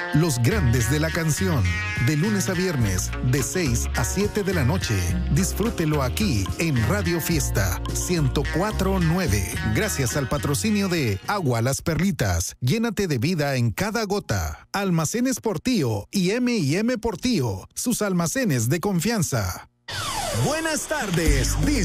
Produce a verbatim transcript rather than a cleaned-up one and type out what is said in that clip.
Los grandes de la canción, de lunes a viernes, de seis a siete de la noche. Disfrútelo aquí en Radio Fiesta ciento cuatro punto nueve. Gracias al patrocinio de Agua Las Perlitas. Llénate de vida en cada gota. Almacenes Portillo y eme y eme Portillo, sus almacenes de confianza. Buenas tardes,